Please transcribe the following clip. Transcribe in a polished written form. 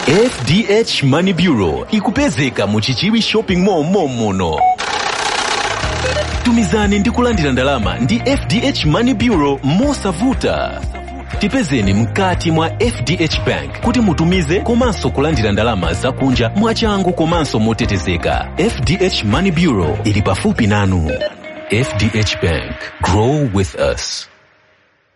FDH Money Bureau ikupezeka mu Chichiwi Shopping Mall mono. Tumizani ndi kulandira ndalama ndi FDH Money Bureau mosavuta. Tipezeni mkati mwa FDH Bank kuti mutumize komanso kulandira ndalama zakunja mwachangu komanso motetezeka. FDH Money Bureau ili pafupi nanu. FDH Bank. Grow with us.